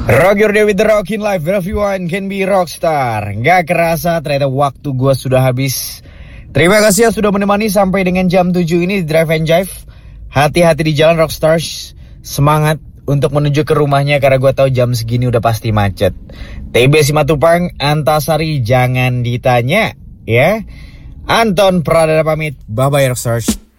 Rock your day with the Rockin' Life. Everyone can be rockstar. Gak kerasa ternyata waktu gue sudah habis. Terima kasih yang sudah menemani sampai dengan jam 7 ini di Drive and Jive. Hati-hati di jalan Rockstars. Semangat untuk menuju ke rumahnya karena gue tahu jam segini udah pasti macet. TB Simatupang, Antasari jangan ditanya ya. Anton Pradana pamit. Bye bye Rockstars.